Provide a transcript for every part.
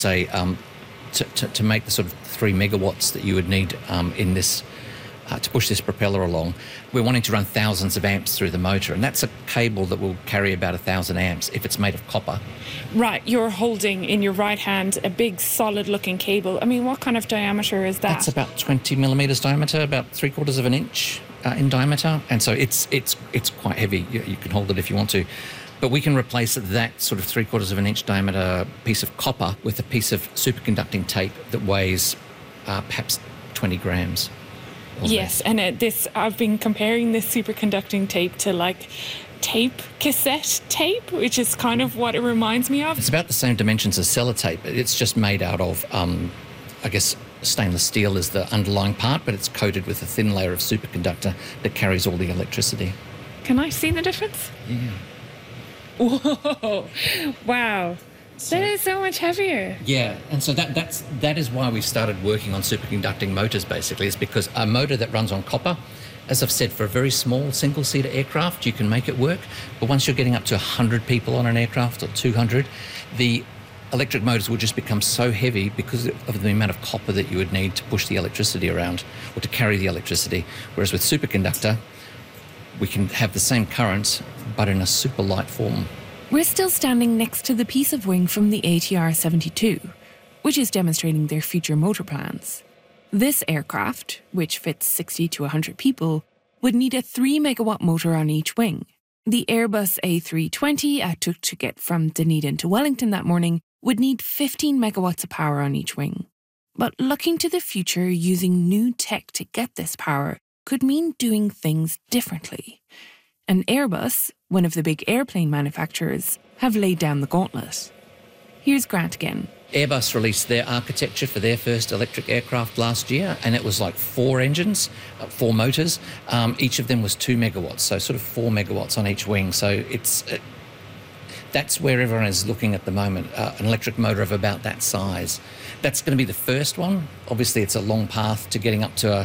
Say, to make the sort of 3 megawatts that you would need in this, to push this propeller along, we're wanting to run thousands of amps through the motor, and that's a cable that will carry about 1,000 amps if it's made of copper. Right, you're holding in your right hand a big solid-looking cable. I mean, what kind of diameter is that? That's about 20 millimetres diameter, about 3/4 of an inch in diameter, and so it's quite heavy. You can hold it if you want to. But we can replace that sort of 3/4 of an inch diameter piece of copper with a piece of superconducting tape that weighs perhaps 20 grams. Yes, and I've been comparing this superconducting tape to like cassette tape, which is kind of what it reminds me of. It's about the same dimensions as sellotape. It's just made out of, I guess, stainless steel is the underlying part, but it's coated with a thin layer of superconductor that carries all the electricity. Can I see the difference? Yeah. Whoa! Wow. That is so much heavier. Yeah, and so that is why we've started working on superconducting motors, basically, is because a motor that runs on copper, as I've said, for a very small single-seater aircraft, you can make it work. But once you're getting up to 100 people on an aircraft or 200, the electric motors will just become so heavy because of the amount of copper that you would need to push the electricity around or to carry the electricity. Whereas with superconductor, we can have the same current, but in a super light form. We're still standing next to the piece of wing from the ATR-72, which is demonstrating their future motor plans. This aircraft, which fits 60 to 100 people, would need a 3-megawatt motor on each wing. The Airbus A320 I took to get from Dunedin to Wellington that morning would need 15 megawatts of power on each wing. But looking to the future using new tech to get this power could mean doing things differently. And Airbus, one of the big airplane manufacturers, have laid down the gauntlet. Here's Grant again. Airbus released their architecture for their first electric aircraft last year, and it was like 4 engines, 4 motors. Each of them was 2 megawatts, so sort of 4 megawatts on each wing. So that's where everyone is looking at the moment, an electric motor of about that size. That's going to be the first one. Obviously, it's a long path to getting up to a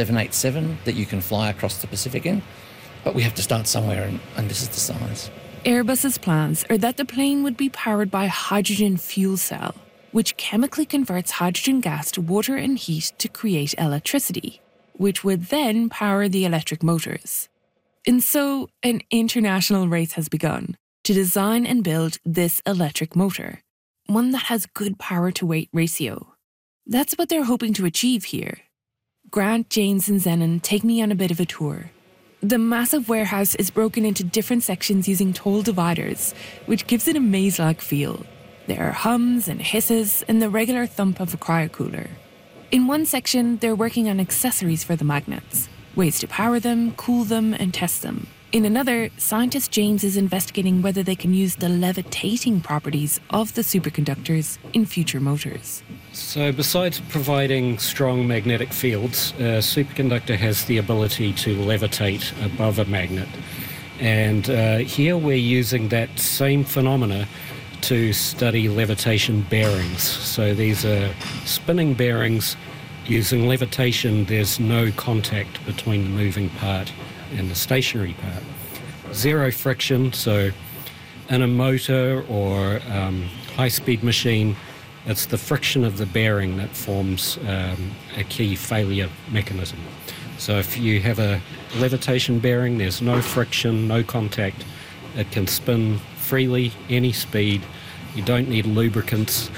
787 that you can fly across the Pacific in. But we have to start somewhere, and this is the size. Airbus's plans are that the plane would be powered by a hydrogen fuel cell, which chemically converts hydrogen gas to water and heat to create electricity, which would then power the electric motors. And so, an international race has begun to design and build this electric motor, one that has good power-to-weight ratio. That's what they're hoping to achieve here. Grant, James and Zenon take me on a bit of a tour. The massive warehouse is broken into different sections using tall dividers, which gives it a maze-like feel. There are hums and hisses and the regular thump of a cryocooler. In one section, they're working on accessories for the magnets, ways to power them, cool them, and test them. In another, scientist James is investigating whether they can use the levitating properties of the superconductors in future motors. So besides providing strong magnetic fields, a superconductor has the ability to levitate above a magnet. And here we're using that same phenomena to study levitation bearings. So these are spinning bearings. Using levitation, there's no contact between the moving part and the stationary part. Zero friction, so in a motor or high-speed machine, it's the friction of the bearing that forms a key failure mechanism. So if you have a levitation bearing, there's no friction, no contact. It can spin freely, any speed. You don't need lubricants.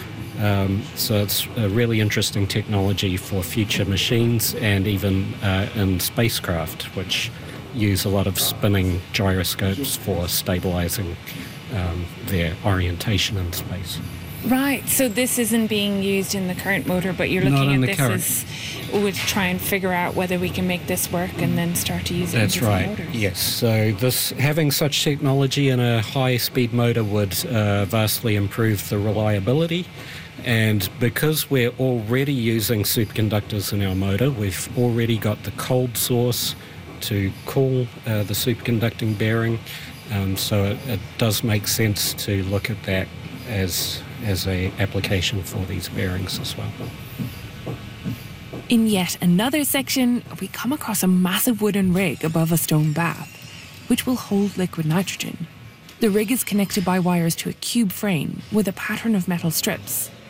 So it's a really interesting technology for future machines and even in spacecraft, which use a lot of spinning gyroscopes for stabilizing their orientation in space. Right, so this isn't being used in the current motor, but you're looking at this would try and figure out whether we can make this work and then start to use it in different motors. That's right, yes. So having such technology in a high-speed motor would vastly improve the reliability. And because we're already using superconductors in our motor, we've already got the cold source to cool the superconducting bearing. So it does make sense to look at that as a application for these bearings as well. In yet another section, we come across a massive wooden rig above a stone bath, which will hold liquid nitrogen. The rig is connected by wires to a cube frame with a pattern of metal strips.